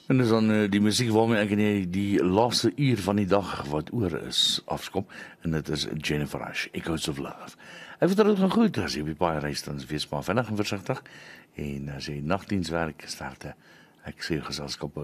En dis dan die musiek waarmee ek in die laaste uur van die dag wat oor is afkom. En dit is Jennifer Rush, Echoes of Love. Ek vertel dit gaan goed, as jy op die paai reis, dan wees maar vinnig en versigtig. En as jy nagdienswerk starte, ek sê geselskap